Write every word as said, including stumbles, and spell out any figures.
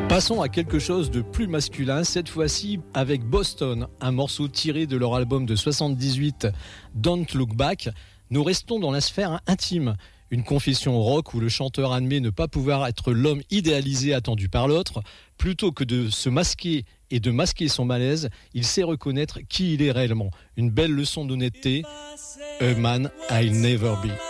Passons à quelque chose de plus masculin, cette fois-ci avec Boston, un morceau tiré de leur album de soixante-dix-huit, Don't Look Back. Nous restons dans la sphère intime, une confession rock où le chanteur admet ne pas pouvoir être l'homme idéalisé attendu par l'autre. Plutôt que de se masquer et de masquer son malaise, il sait reconnaître qui il est réellement. Une belle leçon d'honnêteté, A Man I'll Never Be.